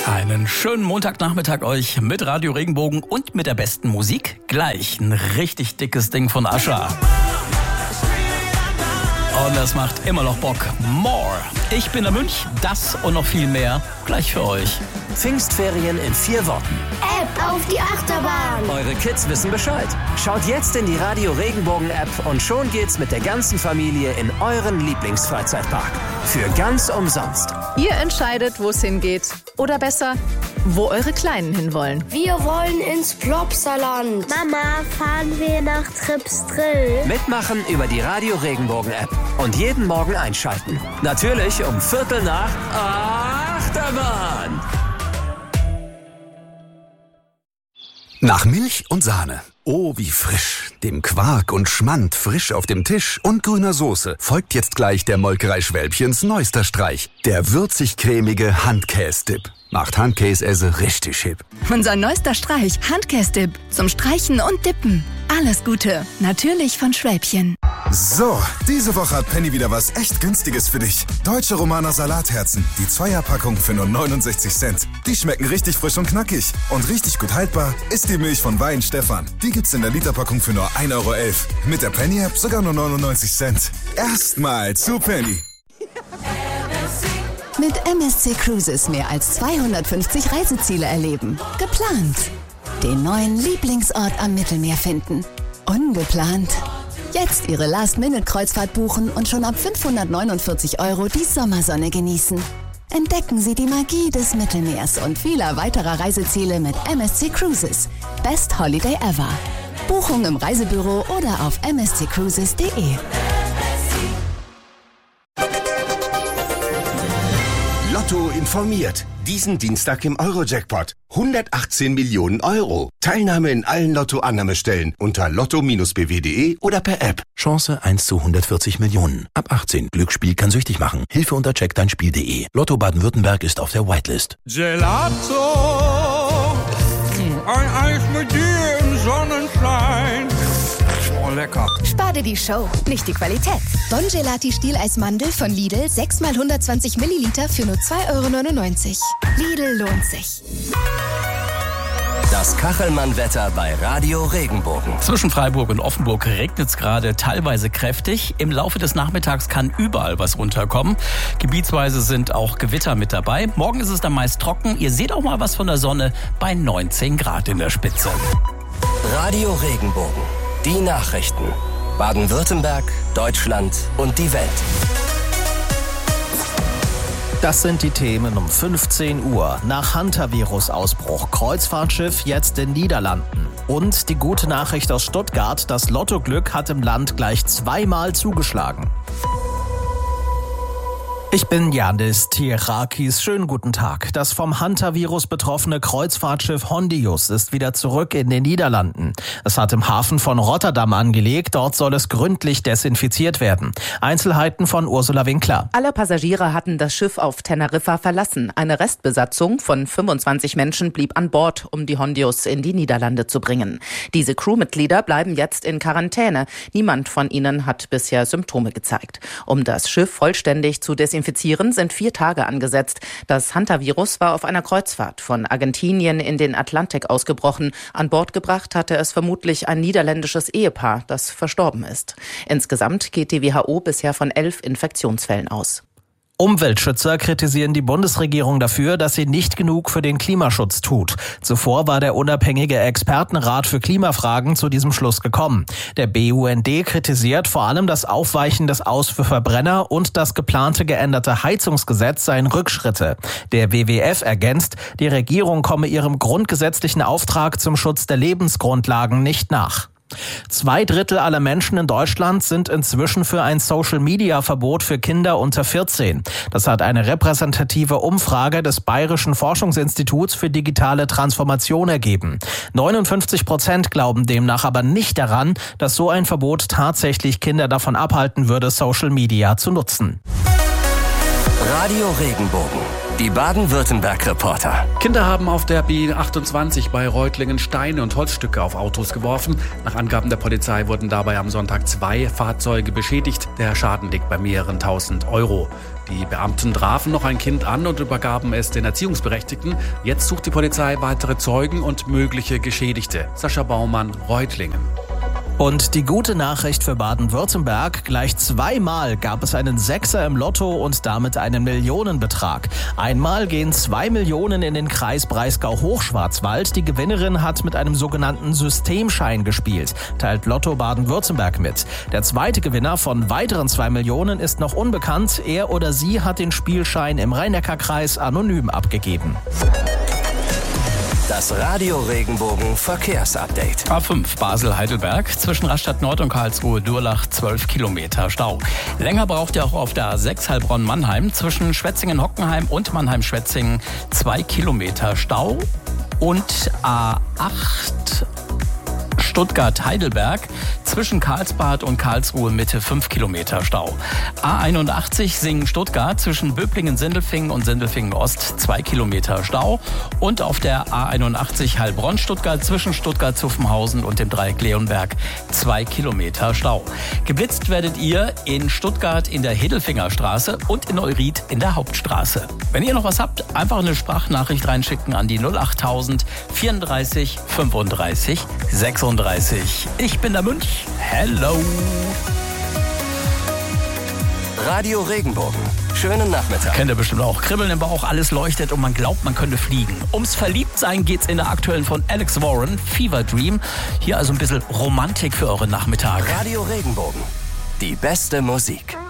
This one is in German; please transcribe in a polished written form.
Einen schönen Montagnachmittag euch mit Radio Regenbogen und mit der besten Musik. Gleich ein richtig dickes Ding von Ascha. Und das macht immer noch Bock. More. Ich bin der Münch, das und noch viel mehr gleich für euch. Pfingstferien in 4 Worten. App auf die Achterbahn. Eure Kids wissen Bescheid. Schaut jetzt in die Radio Regenbogen App und schon geht's mit der ganzen Familie in euren Lieblingsfreizeitpark. Für ganz umsonst. Ihr entscheidet, wo es hingeht. Oder besser, wo eure Kleinen hinwollen. Wir wollen ins Plopsaland. Mama, fahren wir nach Trips Drill? Mitmachen über die Radio Regenbogen App. Und jeden Morgen einschalten. Natürlich um 7:45 Achterbahn. Nach Milch und Sahne. Oh, wie frisch. Dem Quark und Schmand frisch auf dem Tisch und grüner Soße folgt jetzt gleich der Molkerei Schwälbchens neuester Streich. Der würzig-cremige Handkäse-Dip. Macht Handkäse richtig hip. Unser neuester Streich, Handkäse-Dip. Zum Streichen und Dippen. Alles Gute. Natürlich von Schwälbchen. So, diese Woche hat Penny wieder was echt Günstiges für dich. Deutsche Romaner Salatherzen. Die 2er-Packung für nur 69 Cent. Die schmecken richtig frisch und knackig. Und richtig gut haltbar ist die Milch von Wein Stefan. Die gibt's in der Literpackung für nur 1,11 Euro. Mit der Penny-App sogar nur 99 Cent. Erstmal zu Penny. Mit MSC Cruises mehr als 250 Reiseziele erleben. Geplant. Den neuen Lieblingsort am Mittelmeer finden. Ungeplant. Jetzt Ihre Last-Minute-Kreuzfahrt buchen und schon ab 549 € die Sommersonne genießen. Entdecken Sie die Magie des Mittelmeers und vieler weiterer Reiseziele mit MSC Cruises. Best Holiday ever. Buchung im Reisebüro oder auf msccruises.de. Lotto informiert. Diesen Dienstag im Euro-Jackpot. 118 Millionen Euro. Teilnahme in allen Lotto-Annahmestellen unter lotto-bw.de oder per App. Chance 1 zu 140 Millionen. Ab 18. Glücksspiel kann süchtig machen. Hilfe unter checkdeinspiel.de. Lotto Baden-Württemberg ist auf der Whitelist. Gelato. Ein Eis mit dir im Sonnenschein. Oh, lecker. Spar dir die Show, nicht die Qualität. Bon Gelati Stieleismandel von Lidl, 6 x 120 Milliliter für nur 2,99 €. Lidl lohnt sich. Das Kachelmann-Wetter bei Radio Regenbogen. Zwischen Freiburg und Offenburg regnet es gerade teilweise kräftig. Im Laufe des Nachmittags kann überall was runterkommen. Gebietsweise sind auch Gewitter mit dabei. Morgen ist es dann meist trocken. Ihr seht auch mal was von der Sonne bei 19 Grad in der Spitze. Radio Regenbogen. Die Nachrichten. Baden-Württemberg, Deutschland und die Welt. Das sind die Themen um 15 Uhr. Nach Hantavirus-Ausbruch Kreuzfahrtschiff jetzt in Niederlanden. Und die gute Nachricht aus Stuttgart, das Lottoglück hat im Land gleich 2-mal zugeschlagen. Ich bin Janis Tierakis. Schönen guten Tag. Das vom Hantavirus betroffene Kreuzfahrtschiff Hondius ist wieder zurück in den Niederlanden. Es hat im Hafen von Rotterdam angelegt. Dort soll es gründlich desinfiziert werden. Einzelheiten von Ursula Winkler. Alle Passagiere hatten das Schiff auf Teneriffa verlassen. Eine Restbesatzung von 25 Menschen blieb an Bord, um die Hondius in die Niederlande zu bringen. Diese Crewmitglieder bleiben jetzt in Quarantäne. Niemand von ihnen hat bisher Symptome gezeigt. Um das Schiff vollständig zu desinfizieren, sind 4 Tage angesetzt. Das Hantavirus war auf einer Kreuzfahrt von Argentinien in den Atlantik ausgebrochen. An Bord gebracht hatte es vermutlich ein niederländisches Ehepaar, das verstorben ist. Insgesamt geht die WHO bisher von 11 Infektionsfällen aus. Umweltschützer kritisieren die Bundesregierung dafür, dass sie nicht genug für den Klimaschutz tut. Zuvor war der unabhängige Expertenrat für Klimafragen zu diesem Schluss gekommen. Der BUND kritisiert vor allem das Aufweichen des Aus für Verbrenner und das geplante geänderte Heizungsgesetz seien Rückschritte. Der WWF ergänzt, die Regierung komme ihrem grundgesetzlichen Auftrag zum Schutz der Lebensgrundlagen nicht nach. 2/3 aller Menschen in Deutschland sind inzwischen für ein Social-Media-Verbot für Kinder unter 14. Das hat eine repräsentative Umfrage des Bayerischen Forschungsinstituts für digitale Transformation ergeben. 59% glauben demnach aber nicht daran, dass so ein Verbot tatsächlich Kinder davon abhalten würde, Social-Media zu nutzen. Radio Regenbogen. Die Baden-Württemberg-Reporter. Kinder haben auf der B28 bei Reutlingen Steine und Holzstücke auf Autos geworfen. Nach Angaben der Polizei wurden dabei am Sonntag 2 Fahrzeuge beschädigt. Der Schaden liegt bei mehreren tausend Euro. Die Beamten trafen noch ein Kind an und übergaben es den Erziehungsberechtigten. Jetzt sucht die Polizei weitere Zeugen und mögliche Geschädigte. Sascha Baumann, Reutlingen. Und die gute Nachricht für Baden-Württemberg: Gleich zweimal gab es einen Sechser im Lotto und damit einen Millionenbetrag. Einmal gehen 2 Millionen in den Kreis Breisgau-Hochschwarzwald. Die Gewinnerin hat mit einem sogenannten Systemschein gespielt, teilt Lotto Baden-Württemberg mit. Der zweite Gewinner von weiteren 2 Millionen ist noch unbekannt. Er oder sie hat den Spielschein im Rhein-Neckar-Kreis anonym abgegeben. Das Radio Regenbogen Verkehrsupdate. A5 Basel-Heidelberg zwischen Rastatt Nord und Karlsruhe-Durlach 12 Kilometer Stau. Länger braucht ihr auch auf der A6 Heilbronn-Mannheim zwischen Schwetzingen-Hockenheim und Mannheim-Schwetzingen 2 Kilometer Stau. Und A8 Stuttgart-Heidelberg zwischen Karlsbad und Karlsruhe Mitte 5 Kilometer Stau. A81 Singen-Stuttgart zwischen Böblingen-Sindelfingen und Sindelfingen-Ost 2 Kilometer Stau. Und auf der A81 Heilbronn-Stuttgart zwischen Stuttgart-Zuffenhausen und dem Dreieck Leonberg 2 Kilometer Stau. Geblitzt werdet ihr in Stuttgart in der Hedelfingerstraße und in Neuried in der Hauptstraße. Wenn ihr noch was habt, einfach eine Sprachnachricht reinschicken an die 08000 34 35 36. Ich bin der Münch. Hello. Radio Regenbogen. Schönen Nachmittag. Kennt ihr bestimmt auch. Kribbeln im Bauch, alles leuchtet und man glaubt, man könnte fliegen. Ums Verliebtsein geht's in der aktuellen von Alex Warren, Fever Dream. Hier also ein bisschen Romantik für eure Nachmittage. Radio Regenbogen. Die beste Musik.